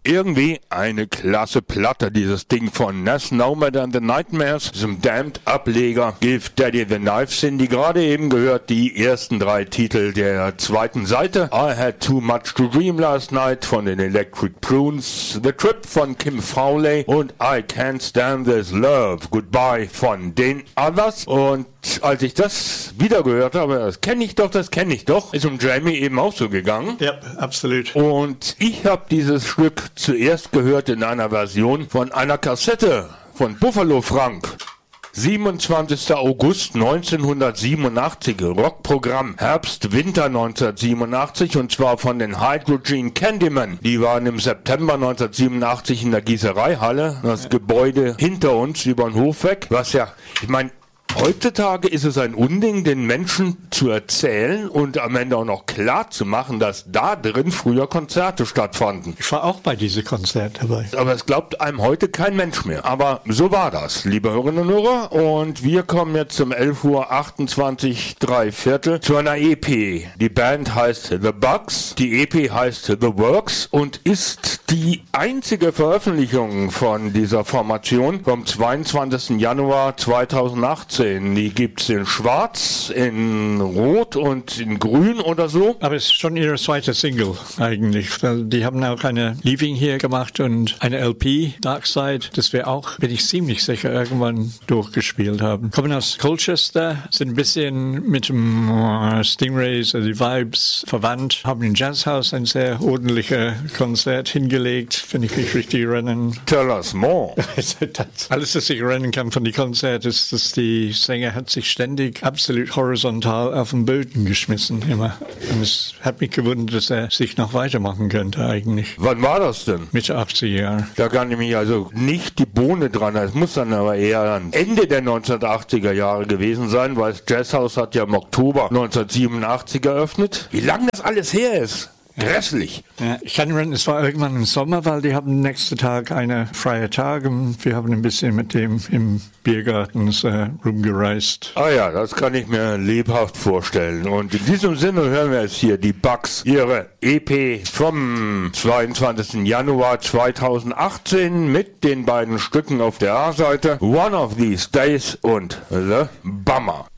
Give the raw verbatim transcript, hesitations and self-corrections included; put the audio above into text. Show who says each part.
Speaker 1: irgendwie eine klasse Platte, dieses Ding von Nas Nomad and the Nightmares, diesem Damned-Ableger Give Daddy the Knife sind die gerade eben gehört, die ersten drei Titel der zweiten Seite. I Had Too Much to Dream Last Night von den Electric Prunes, The Trip von Kim Fowley und I Can't Stand This Love, Goodbye von den Others. Und als ich das wieder gehört habe, das kenne ich doch, das kenne ich doch, ist um Jamie eben auch so gegangen.
Speaker 2: Ja, absolut.
Speaker 1: Und ich habe dieses Stück zuerst gehört in einer Version von einer Kassette von Buffalo Frank. siebenundzwanzigster August neunzehnhundertsiebenundachtzig, Rockprogramm Herbst-Winter neunzehnhundertsiebenundachtzig und zwar von den Hydrogen Candymen. Die waren im September neunzehnhundertsiebenundachtzig in der Gießereihalle, das ja. Gebäude hinter uns über den Hof weg, was ja, ich meine, heutzutage ist es ein Unding, den Menschen zu erzählen und am Ende auch noch klar zu machen, dass da drin früher Konzerte stattfanden.
Speaker 2: Ich war auch bei diesem Konzert dabei.
Speaker 1: Aber es glaubt einem heute kein Mensch mehr. Aber so war das, liebe Hörerinnen und Hörer. Und wir kommen jetzt um elf Uhr achtundzwanzig, drei Viertel zu einer E P. Die Band heißt The Bugs, die E P heißt The Works und ist die einzige Veröffentlichung von dieser Formation vom zweiundzwanzigsten Januar zweitausendachtzehn. Die gibt's in Schwarz, in Rot und in Grün oder so.
Speaker 2: Aber es ist schon ihre zweite Single eigentlich. Die haben auch eine Leaving hier gemacht und eine L P, Dark Side, das wir auch, bin ich ziemlich sicher, irgendwann durchgespielt haben. Kommen aus Colchester, sind ein bisschen mit dem Stingrays, also die Vibes verwandt, haben im Jazzhaus ein sehr ordentliches Konzert hingelegt, wenn ich mich richtig erinnere.
Speaker 1: Tell us more.
Speaker 2: Alles, was ich erinnern kann von den Konzerten, ist, dass die Sänger hat sich ständig absolut horizontal auf den Boden geschmissen, immer. Und es hat mich gewundert, dass er sich noch weitermachen könnte eigentlich.
Speaker 1: Wann war das denn?
Speaker 2: Mitte achtziger Jahre.
Speaker 1: Da kann ich mich also nicht die Bohne dran, es muss dann aber eher Ende der neunzehnhundertachtziger Jahre gewesen sein, weil das Jazzhaus hat ja im Oktober neunzehnhundertsiebenundachtzig eröffnet. Wie lange das alles her ist? Grässlich.
Speaker 2: Ja, ich kann erinnern, es war irgendwann im Sommer, weil die haben nächsten Tag einen freien Tag und wir haben ein bisschen mit dem im Biergarten äh, rumgereist.
Speaker 1: Ah ja, das kann ich mir lebhaft vorstellen. Und in diesem Sinne hören wir jetzt hier die Bugs, ihre E P vom zweiundzwanzigsten Januar zweitausendachtzehn mit den beiden Stücken auf der A-Seite, One of These Days und The Bummer.